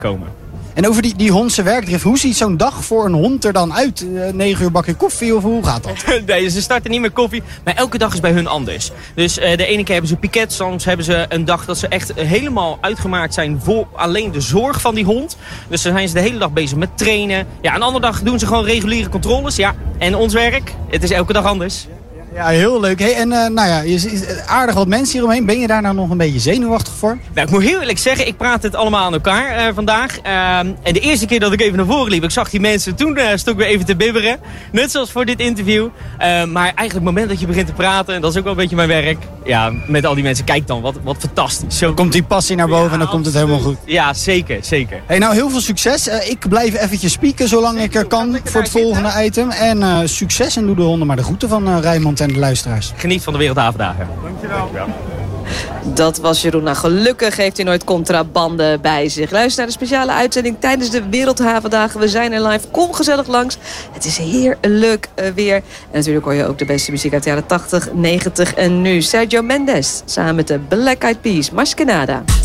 komen. En over die hondse werkdrift, hoe ziet zo'n dag voor een hond er dan uit? 9 uur bakje koffie of hoe gaat dat? Nee, ze starten niet met koffie, maar elke dag is bij hun anders. Dus de ene keer hebben ze piket, soms hebben ze een dag dat ze echt helemaal uitgemaakt zijn voor alleen de zorg van die hond. Dus dan zijn ze de hele dag bezig met trainen. Ja, een andere dag doen ze gewoon reguliere controles. Ja, en ons werk, het is elke dag anders. Ja, heel leuk. Hey, en nou ja, je ziet aardig wat mensen hieromheen. Ben je daar nou nog een beetje zenuwachtig voor? Nou, ik moet heel eerlijk zeggen, ik praat het allemaal aan elkaar vandaag. En de eerste keer dat ik even naar voren liep, ik zag die mensen, toen stond ik weer even te bibberen. Net zoals voor dit interview. Maar eigenlijk het moment dat je begint te praten, en dat is ook wel een beetje mijn werk. Ja, met al die mensen, kijk dan, wat fantastisch. Zo komt die passie naar boven en dan komt het helemaal goed. Ja, zeker, zeker. Hey, nou, heel veel succes. Ik blijf eventjes spieken zolang ik er kan voor het volgende item. En succes en doe de honden maar de groeten van Rijnmond en de luisteraars. Geniet van de Wereldhavendagen. Dankjewel. Dat was Jeroen. Nou, gelukkig heeft hij nooit contrabanden bij zich. Luister naar de speciale uitzending tijdens de Wereldhavendagen. We zijn er live. Kom gezellig langs. Het is heerlijk weer. En natuurlijk hoor je ook de beste muziek uit de jaren 80, 90 en nu. Sergio Mendes samen met de Black Eyed Peas. Maskenada.